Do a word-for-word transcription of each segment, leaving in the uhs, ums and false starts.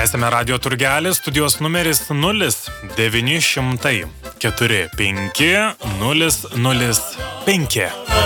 Tęsime radio turgelį, studijos numeris nulis devyni šimtai keturi penki nulis nulis penki.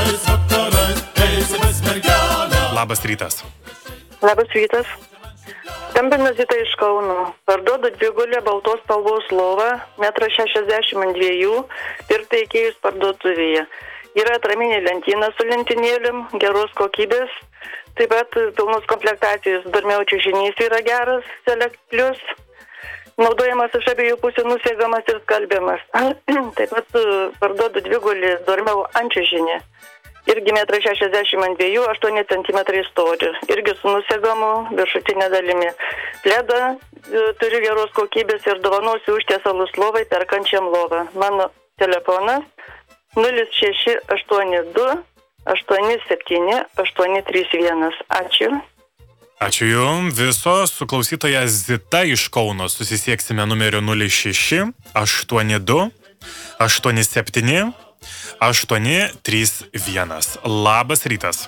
Labas rytas. Labas rytas. Skambina Zita iš Kauno. Parduodu dvigulę baltos spalvos lovą, metras šešiasdešimt ant dviejų, pirktą įkėjus parduotuvėje. Yra atraminė lentyna su lentynėlėm, geros kokybės, taip pat pilnos komplektacijos. Dormiaučių žinys yra geras, Select Plus, naudojamas iš abiejų pusių, nusėgamas ir skalbiamas. Taip pat parduodu dvigulį dormiau ančių žinį. Irgi metras šešiasdešimt ant dviejų, aštuoni centimetrai storio. Irgi su nusėgamu viršutinė dalimi. Pledą turiu geros kokybės ir dovanosiu užtiesalus lovai perkančiam lovą. Mano telefonas nulis šeši aštuoni du aštuoni septyni aštuoni trys vienas. Ačiū. Ačiū Jums. Viso su klausytoja Zita iš Kauno susisieksime numeriu nulis šeši aštuoni du aštuoni septyni aštuoni trys vienas. Labas rytas.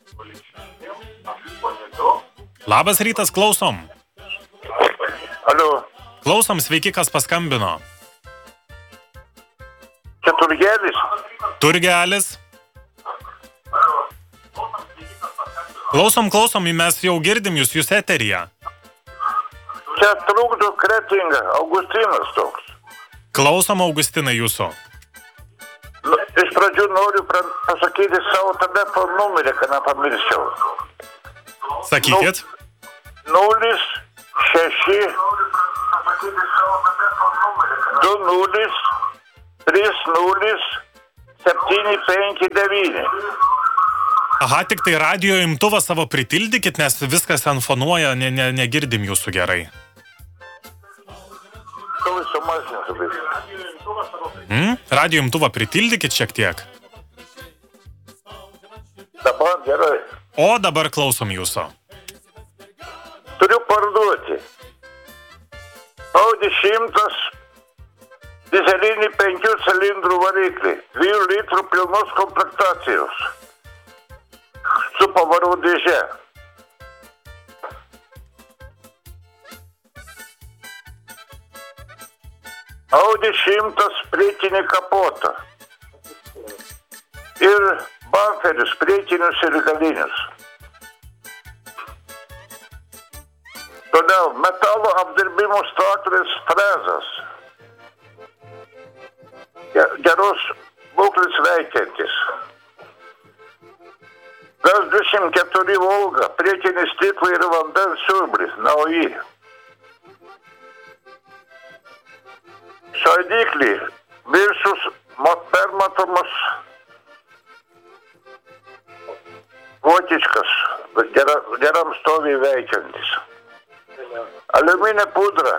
Labas rytas, klausom. Alio. Klausom, sveiki, kas paskambino. Čia Turgelis. Turgelis. Klausom, klausom, mes jau girdim jūs, jūs eteryje. Čia trukdo Kretinga, Augustinas toks. Klausom, Augustinai, jūsų. Nu, iš pradžių noriu pra, pasakyti savo telefono numerį, kad nepamirščiau. Sakykit. Nu, nulis šeši du nulis trys nulis septyni penki devyni. Aha, tik tai radio imtuvą savo pritildykit, nes viskas enfonuoja, ne, ne, negirdim jūsų gerai. Hmm? Radio imtuvą pritildykit šiek tiek. Dabar gerai. O dabar klausom jūsų. Turiu parduoti Audi šimtas dizelinį penkių cilindrų variklį, dviejų litrų pilnos komplektacijos su pavarų dėže. Audi šimtas priekinį kapotą ir bamferius priekinius ir galinius. Toliau metalo apdirbimo traktorius frezas. Geros būklės veikiantis. Gaz dvidešimt keturi Volga, priekinis stiklo ir vandens siurblis, nauji. Šaidiklį, viršus permatomas vokiškas, gera, geram stoviai veikiantis. Aliuminė pudra,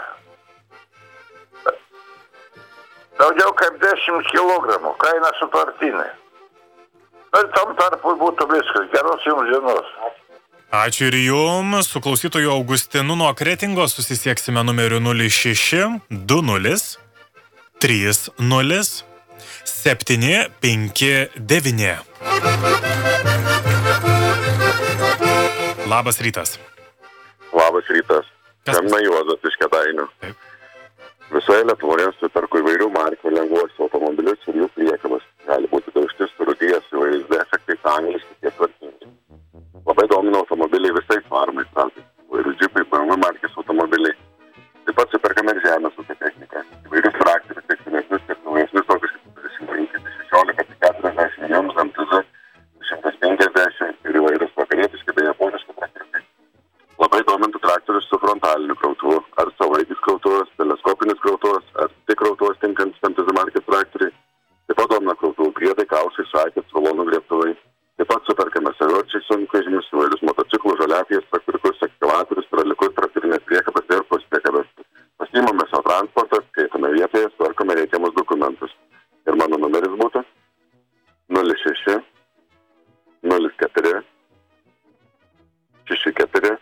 daugiau kaip dešimt kilogramų, kaina sutartinė. Ir tam tarpui būtų viskas. Geros jums dienos. Ačiū ir Jums. Su klausytoju Augustinu nuo Kretingos susisieksime numeriu nulis šeši du nulis trys nulis septyni penki devyni. Labas rytas. Labas rytas. Skambina Juozas iš Kėdainių. Taip. Visoje Lietuvoje superku įvairių markių lengvuosius automobilius ir jų priekabas. Gali būti daužtis, surūdijęs, įvairiais defektais, angliškai, tie tvarkingi. Labai domina automobiliai visais varmais, įvairių džipai, B M W markės automobiliai. Taip pat superkame ir žemės ūkio techniką. Įvairius traktorius, tiek senesnius, tiek naujesnius, tokius dvidešimt penki, šešiolika, keturiasdešimt, jums, M T Z, šimtas penkiasdešimt ir įvairius vakarietiški bei japoniški traktoriai. Labai domintų traktorius su frontaliniu krautuvu, ar savaigis krautuvas, teleskopinis krautuvas, ar tik krautuvas tinkantis M T Z markės traktoriai. Taip pat domina krautuvų priedai, kausai, šakės, rulonų griebtuvai. Taip pat superkame savivarčiais sunkvežimius, įvairius motociklus, žoliapijas, traktoriukus, ekskavatorius, tralikus, traktorinės priekabas ir puspriekabas. Pasiimame savo transportą, skaitome vietoje, tvarkome reikiamus dokumentus. Ir mano numeris būtų nulis šeši nulis keturi šeši keturi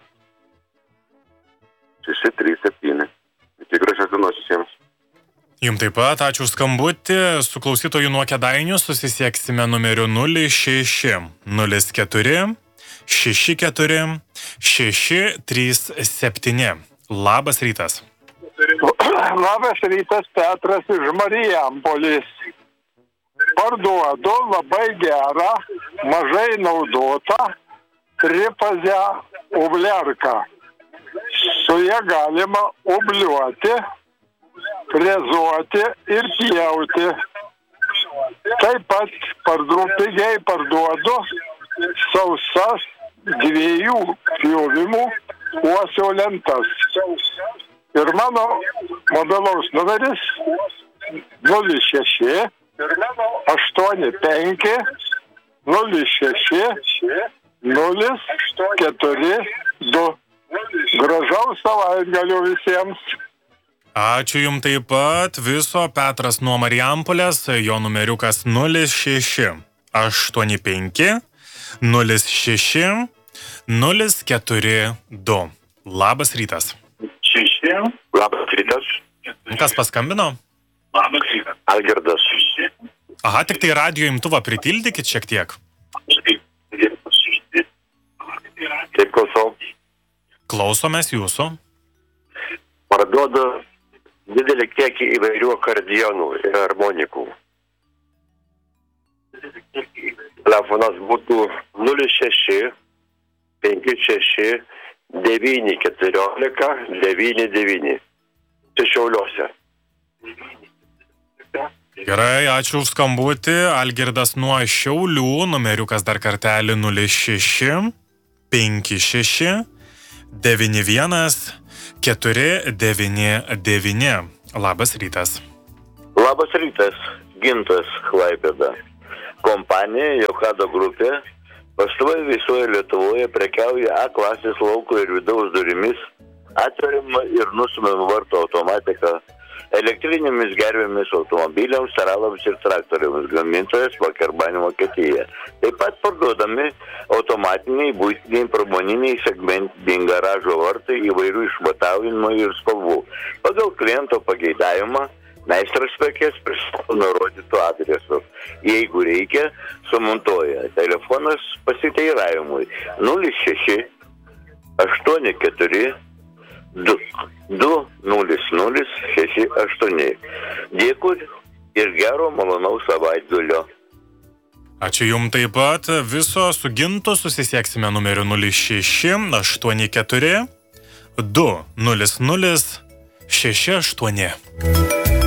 šeši trys septyni. Iki gražios dienos visiems. Jums taip pat, ačiū už skambutį. Su klausytoju nuo Kėdainių susisieksime numeriu nulis šeši nulis keturi šeši keturi šeši trys septyni. Labas rytas. Labas rytas, Petras iš Marijampolės. Parduodu labai gerą, mažai naudotą trifazę ublerką. Su ją galima ubliuoti, frezuoti ir pjauti. Taip pat pardu, pigiai parduodu sausas dviejų pjovimų uosio lentas. Ir mano mobilaus numeris nulis šeši aštuoni penki nulis šeši nulis keturi du. Gražaus savaitgalio visiems. Ačiū jums taip pat. Viso Petras nuo Marijampolės, jo numeriukas nulis šeši aštuoni penki nulis šeši nulis keturi du. Labas rytas. Šeši. Labas rytas. Kas paskambino? Labas rytas. Algirdas. Aha, tik tai radijo imtuvą pritildykit šiek tiek. Taip, klausau. Klausomės jūsų. Parduodu didelį kiekį įvairių akordeonų ir harmonikų. Telefonas būtų nulis šeši penki šeši devyni keturiolika devyni devyni. Čia Šiauliuose. Gerai, ačiū už skambutį. Algirdas nuo Šiaulių, numeriukas dar kartelį nulis šeši penki šeši devyni vienas keturi devyni devyni. Labas rytas. Labas rytas, Gintas, Klaipėda. Kompanija Jokado grupė pastoviai visoje Lietuvoje prekiauja A klasės lauko ir vidaus durimis, atveriama ir nustumiama vartų automatika, elektrinėmis gervėmis automobiliams, saralams ir traktoriams, gamintojas Vakarbanė Vokietija. Taip pat parduodami automatiniai, buitiniai, pramoniniai, segmentiniai garažo vartai įvairių išmatavimo ir spalvų. Pagal kliento pageidavimą meistras prekes pristato nurodytų adresų. Jeigu reikia, sumontuoja. Telefonas pasiteiravimui nulis šeši aštuoni keturi du nulis nulis šeši aštuoni. Dėkui ir gero malonaus savaitgalio. Ačiū jums taip pat. Viso su Gintu susisieksime numeriu nulis šeši aštuoni keturi du nulis nulis šeši aštuoni.